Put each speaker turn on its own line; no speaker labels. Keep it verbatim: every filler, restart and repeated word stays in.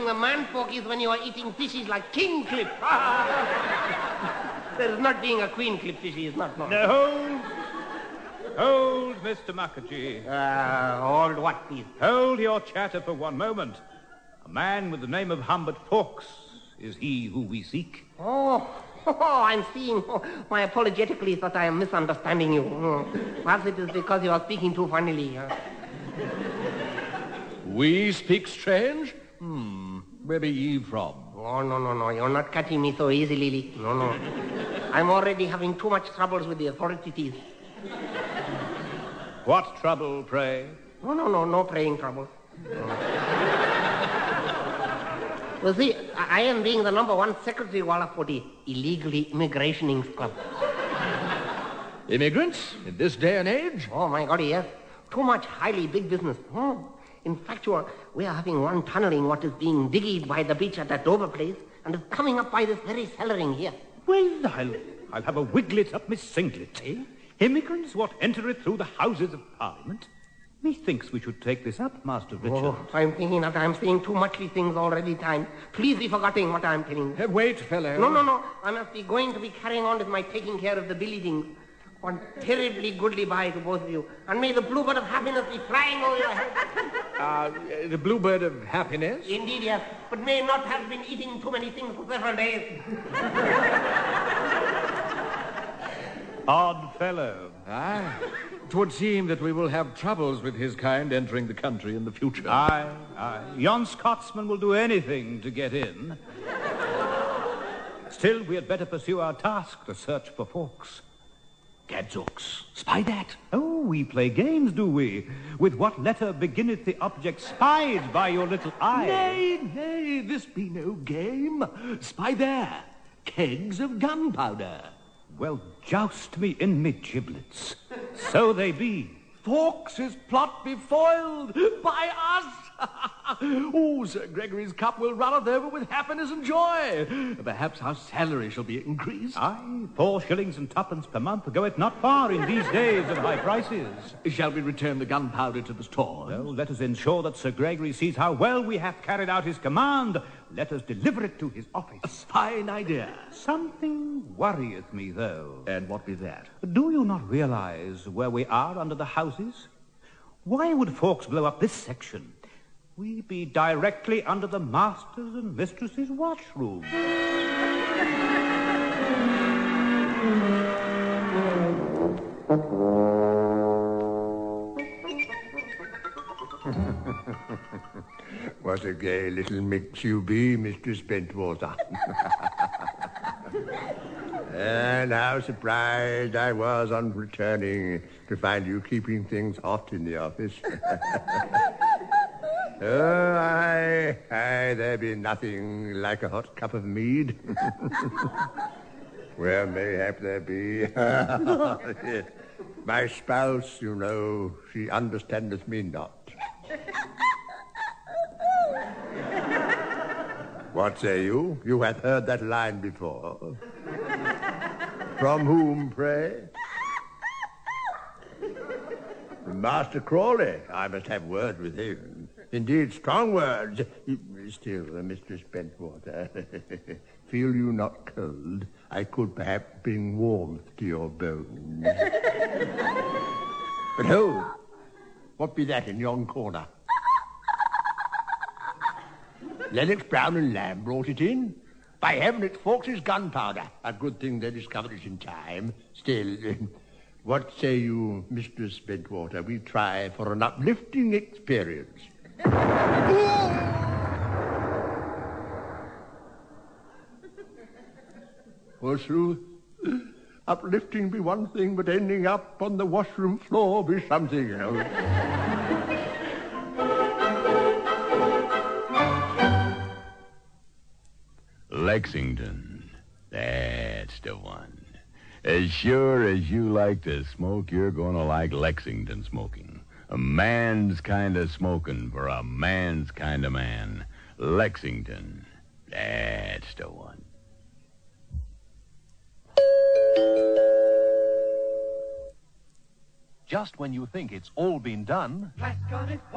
being a man-folk is when you are eating fishes like king clip. There's not being a queen clip fishy is not. No.
No, hold. Hold, Mister Mukherjee.
Uh, hold what, please?
Hold your chatter for one moment. A man with the name of Humbert Fawkes is he who we seek.
Oh, oh I'm seeing. Oh, I apologetically thought I am misunderstanding you. Oh, perhaps it is because you are speaking too funnily. Uh.
We speak strange? Hmm, where be ye from?
Oh, no, no, no, you're not catching me so easily, Lily. No, no. I'm already having too much troubles with the authorities.
What trouble, pray?
No, no, no, no praying trouble. No. Well, see, I am being the number one secretary walla for the Illegally Immigrationing Club.
Immigrants in this day and age?
Oh, my God, yes. Too much highly big business. Hmm. In fact, you are, we are having one tunneling what is being digged by the beach at that Dover place, and is coming up by this very cellaring here.
Well, I'll, I'll have a wiglet up my singlet, eh? Immigrants what entereth through the Houses of Parliament? Methinks we should take this up, Master Richard.
Oh, I'm thinking that I'm saying too much these things already time. Please be forgetting what I'm telling you.
Uh, wait, fellow.
No, no, no. I must be going to be carrying on with my taking care of the buildings. One terribly goodly bye to both of you. And may the bluebird of happiness be flying over your head.
Uh, the bluebird of happiness?
Indeed, yes. But may not have been eating too many things for several days.
Odd fellow.
Aye. It would seem that we will have troubles with his kind entering the country in the future.
Aye, aye. Yon Scotsman will do anything to get in. Still, we had better pursue our task to search for Fawkes.
Gadzooks, spy that.
Oh, we play games, do we? With what letter beginneth the object spied by your little eye?
Nay, nay, this be no game. Spy there. Kegs of gunpowder.
Well, joust me in me giblets. So they be.
Fawkes' plot be foiled by us. Oh, Sir Gregory's cup will runneth over with happiness and joy. Perhaps our salary shall be increased.
Aye, four shillings and twopence per month goeth not far in these days of high prices.
Shall we return the gunpowder to the store?
Well, let us ensure that Sir Gregory sees how well we have carried out his command. Let us deliver it to his office.
A fine idea.
Something worrieth me, though.
And what be that?
Do you not realize where we are under the houses? Why would Fawkes blow up this section? We be directly under the masters' and mistresses' washroom.
What a gay little mix you be, Mistress Bentwater. And how surprised I was on returning to find you keeping things hot in the office. Oh, aye, aye, there be nothing like a hot cup of mead. Well, mayhap there be. My spouse, you know, she understandeth me not. What say you? You hath heard that line before. From whom, pray? Master Crawley. I must have word with him. Indeed, strong words. Still, uh, Mistress Bentwater, feel you not cold? I could perhaps bring warmth to your bones. But hold, what be that in yon corner? Lennox, Brown and Lamb brought it in. By heaven, it's Fawkes' gunpowder. A good thing they discovered it in time. Still, what say you, Mistress Bentwater? We try for an uplifting experience. Forsooth, uplifting be one thing, but ending up on the washroom floor be something else.
Lexington, that's the one. As sure as you like to smoke, you're going to like Lexington smoking. A man's kind of smoking for a man's kind of man. Lexington, that's the one.
Just when you think it's all been done...